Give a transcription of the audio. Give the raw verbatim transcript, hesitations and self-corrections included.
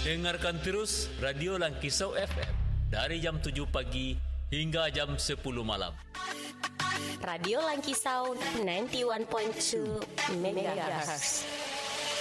Dengarkan terus Radio Langkisau F M dari jam tujuh pagi hingga jam sepuluh malam. Radio Langkisau sembilan puluh satu titik dua megahertz.